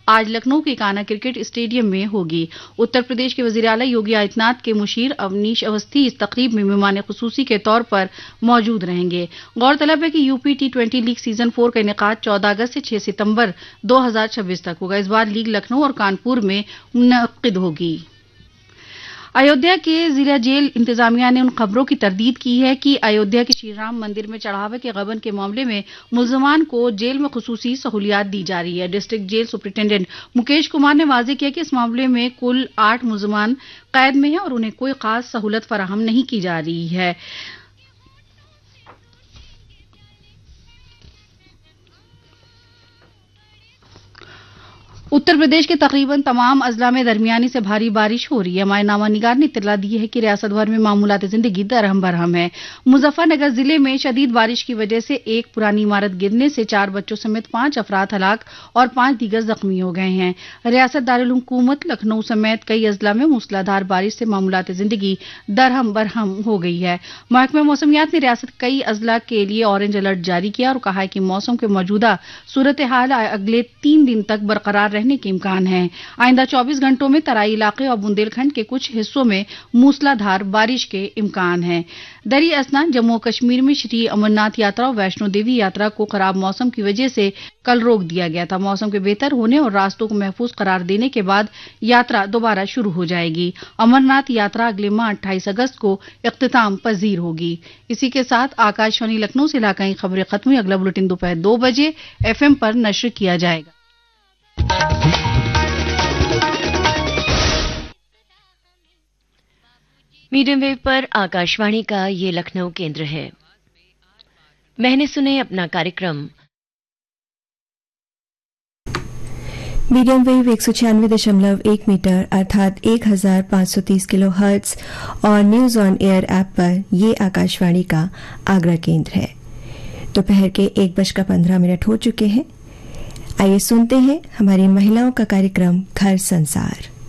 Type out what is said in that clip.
आज लखनऊ के Kanha cricket stadium में होगी। उत्तर प्रदेश के वजीर आला योगी आदित्यनाथ के मुशीर अवनीश अवस्थी इस तकरीब में मेहमान खुसूसी के तौर पर मौजूद रहेंगे। गौरतलब है कि यूपी T20 लीग सीजन 4 का इनेकाद 14 अगस्त से 6 सितंबर 2026 तक होगा। इस बार लीग लखनऊ और कानपुर में मुनक्किद होगी। अयोध्या के जिला जेल इंतजामिया ने उन खबरों की तरदीद की है कि अयोध्या के श्री राम मंदिर में चढ़ावे के गबन के मामले में मुल्जमान को जेल में खुसूसी सहूलियात दी जा रही है। District jail superintendent Mukesh Kumar ने वाज़ेह किया कि इस मामले में कुल 8 मुल्जमान कैद में हैं और उन्हें कोई खास सहूलत फराहम नहीं की जा रही है। उत्तर प्रदेश के तकरीबन तमाम अजला में दरमियानी से भारी बारिश हो रही है। हमारे नामा निगार ने इत्तला दी है कि रियासत भर में मामूलात जिंदगी दरहम बरहम है। मुजफ्फरनगर जिले में शदीद बारिश की वजह से एक पुरानी इमारत गिरने से 4 बच्चों समेत 5 अफराद हलाक और 5 दीगर जख्मी हो गए हैं। रियासत दारुल हुकूमत लखनऊ समेत कई अजला में मूसलाधार बारिश से मामूलात जिंदगी दरहम बरहम हो गई है। महकमा मौसमियात ने रियासत कई अजला के लिए ऑरेंज अलर्ट जारी किया और कहा है कि मौसम के मौजूदा सूरत हाल अगले 3 दिन तक बरकरार रहने के इम्कान है। आइंदा 24 घंटों में तराई इलाके और बुंदेलखंड के कुछ हिस्सों में मूसलाधार बारिश के इम्कान है। दरी असना जम्मू कश्मीर में श्री अमरनाथ यात्रा और वैष्णो देवी यात्रा को खराब मौसम की वजह से कल रोक दिया गया था। मौसम के बेहतर होने और रास्तों को महफूज करार देने के बाद यात्रा दोबारा शुरू हो जाएगी। अमरनाथ यात्रा अगले माह 28 अगस्त को इख्तिताम पजीर होगी। इसी के साथ आकाशवाणी लखनऊ से इलाकाई खबरें खत्म हुई। अगला बुलेटिन दोपहर 2 बजे FM पर नश्र किया जाएगा। मीडियम वेव पर आकाशवाणी का ये लखनऊ केंद्र है। मैंने सुने अपना कार्यक्रम मीडियम वेव 196.1 मीटर अर्थात 1530 किलो हर्ट्ज और न्यूज ऑन एयर ऐप पर ये आकाशवाणी का आगरा केंद्र है। दोपहर के 1:15 हो चुके हैं। आइए सुनते हैं हमारी महिलाओं का कार्यक्रम घर संसार।